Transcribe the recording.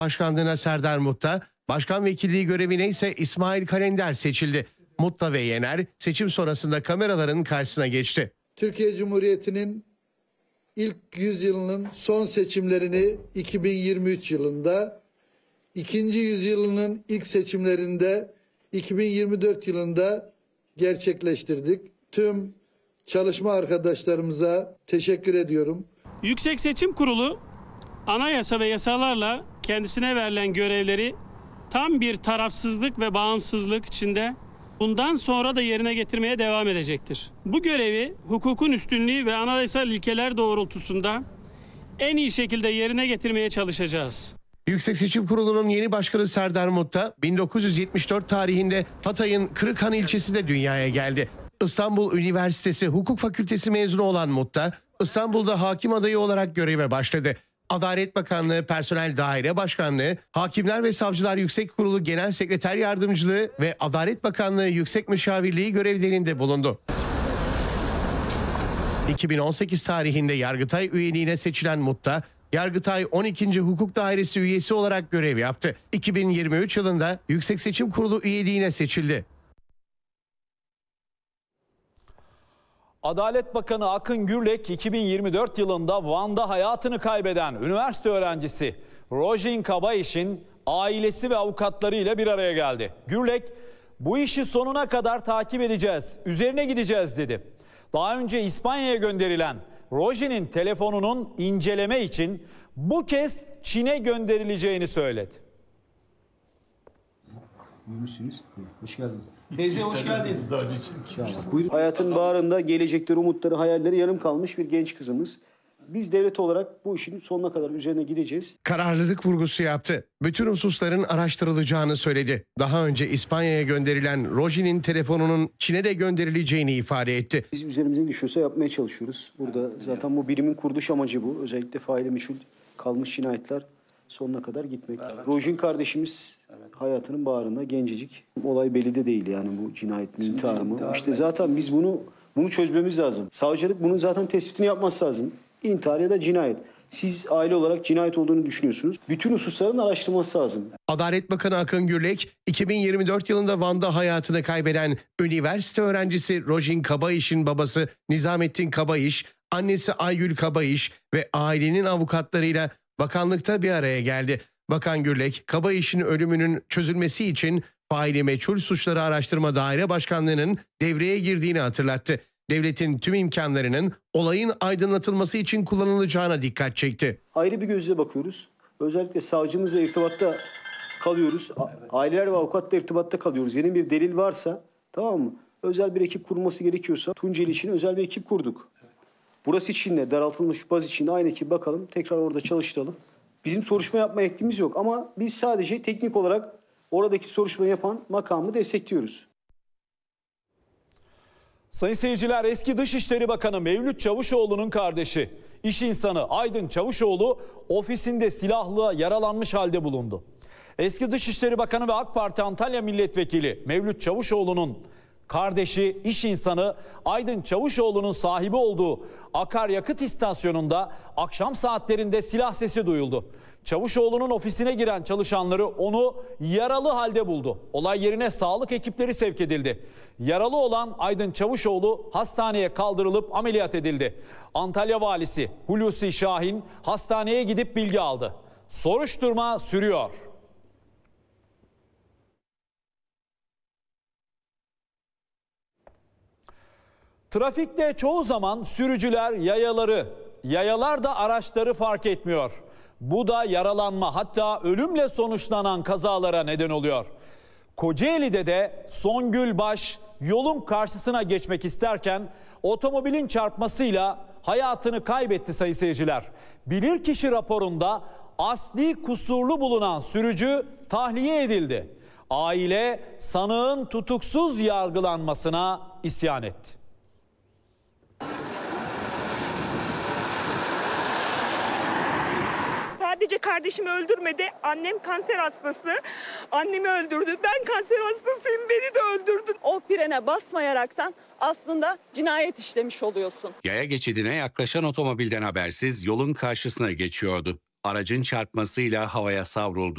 Başkanlığına Serdar Mutta, başkan vekilliği görevine ise İsmail Kalender seçildi. Mutta ve Yener seçim sonrasında kameraların karşısına geçti. Türkiye Cumhuriyeti'nin ilk 100 yılının son seçimlerini 2023 yılında, ikinci yüzyılının ilk seçimlerinde 2024 yılında gerçekleştirdik. Tüm çalışma arkadaşlarımıza teşekkür ediyorum. Yüksek Seçim Kurulu anayasa ve yasalarla kendisine verilen görevleri tam bir tarafsızlık ve bağımsızlık içinde bundan sonra da yerine getirmeye devam edecektir. Bu görevi hukukun üstünlüğü ve anayasal ilkeler doğrultusunda en iyi şekilde yerine getirmeye çalışacağız. Yüksek Seçim Kurulu'nun yeni başkanı Serdar Mutta, 1974 tarihinde Hatay'ın Kırıkhan ilçesinde dünyaya geldi. İstanbul Üniversitesi Hukuk Fakültesi mezunu olan Mutta, İstanbul'da hakim adayı olarak göreve başladı. Adalet Bakanlığı Personel Daire Başkanlığı, Hakimler ve Savcılar Yüksek Kurulu Genel Sekreter Yardımcılığı ve Adalet Bakanlığı Yüksek Müşavirliği görevlerinde bulundu. 2018 tarihinde Yargıtay üyeliğine seçilen Mutta, Yargıtay 12. Hukuk Dairesi üyesi olarak görev yaptı. 2023 yılında Yüksek Seçim Kurulu üyeliğine seçildi. Adalet Bakanı Akın Gürlek 2024 yılında Van'da hayatını kaybeden üniversite öğrencisi Rojin Kabayiş'in ailesi ve avukatlarıyla bir araya geldi. Gürlek, bu işi sonuna kadar takip edeceğiz, üzerine gideceğiz dedi. Daha önce İspanya'ya gönderilen Rojin'in telefonunun inceleme için bu kez Çin'e gönderileceğini söyledi. Buyurmuşsunuz. Hoş geldiniz. Teyze hoş geldin. Buyurun. Hayatın bağrında gelecekleri, umutları, hayalleri yarım kalmış bir genç kızımız. Biz devlet olarak bu işin sonuna kadar üzerine gideceğiz. Kararlılık vurgusu yaptı. Bütün hususların araştırılacağını söyledi. Daha önce İspanya'ya gönderilen Rojin'in telefonunun Çin'e de gönderileceğini ifade etti. Biz üzerimize düşüyorsa yapmaya çalışıyoruz. Burada zaten bu birimin kuruluş amacı bu. Özellikle faili meçhul kalmış cinayetler sonuna kadar gitmek. Evet. Rojin kardeşimiz hayatının bağrında gencecik. Olay belli de değil yani bu cinayet mi, intihar mı? İşte zaten biz bunu çözmemiz lazım. Savcılık bunun zaten tespitini yapması lazım. İntihar ya da cinayet. Siz aile olarak cinayet olduğunu düşünüyorsunuz. Bütün hususların araştırılması lazım. Adalet Bakanı Akın Gürlek, 2024 yılında Van'da hayatını kaybeden üniversite öğrencisi Rojin Kabayiş'in babası Nizamettin Kabayış, annesi Aygül Kabayış ve ailenin avukatlarıyla bakanlıkta bir araya geldi. Bakan Gürlek, Kabayiş'in ölümünün çözülmesi için faili meçhul suçları araştırma daire başkanlığının devreye girdiğini hatırlattı. Devletin tüm imkanlarının olayın aydınlatılması için kullanılacağına dikkat çekti. Ayrı bir gözle bakıyoruz. Özellikle savcımızla irtibatta kalıyoruz. Aileler ve avukatla irtibatta kalıyoruz. Yeni bir delil varsa, tamam mı? Özel bir ekip kurulması gerekiyorsa Tunceli için özel bir ekip kurduk. Burası için de daraltılmış baz için de aynı ekibi bakalım. Tekrar orada çalıştıralım. Bizim soruşturma yapma yetkimiz yok ama biz sadece teknik olarak oradaki soruşturma yapan makamı destekliyoruz. Sayın seyirciler, eski Dışişleri Bakanı Mevlüt Çavuşoğlu'nun kardeşi, iş insanı Aydın Çavuşoğlu ofisinde silahla yaralanmış halde bulundu. Eski Dışişleri Bakanı ve AK Parti Antalya Milletvekili Mevlüt Çavuşoğlu'nun kardeşi, iş insanı Aydın Çavuşoğlu'nun sahibi olduğu akaryakıt istasyonunda akşam saatlerinde silah sesi duyuldu. Çavuşoğlu'nun ofisine giren çalışanları onu yaralı halde buldu. Olay yerine sağlık ekipleri sevk edildi. Yaralı olan Aydın Çavuşoğlu hastaneye kaldırılıp ameliyat edildi. Antalya Valisi Hulusi Şahin hastaneye gidip bilgi aldı. Soruşturma sürüyor. Trafikte çoğu zaman sürücüler yayalar da araçları fark etmiyor. Bu da yaralanma, hatta ölümle sonuçlanan kazalara neden oluyor. Kocaeli'de de Songül Baş yolun karşısına geçmek isterken otomobilin çarpmasıyla hayatını kaybetti sayın seyirciler. Bilirkişi raporunda asli kusurlu bulunan sürücü tahliye edildi. Aile sanığın tutuksuz yargılanmasına isyan etti. Sadece kardeşimi öldürmedi. Annem kanser hastası. Annemi öldürdü. Ben kanser hastasıyım. Beni de öldürdün. O frene basmayaraktan aslında cinayet işlemiş oluyorsun. Yaya geçidine yaklaşan otomobilden habersiz yolun karşısına geçiyordu. Aracın çarpmasıyla havaya savruldu.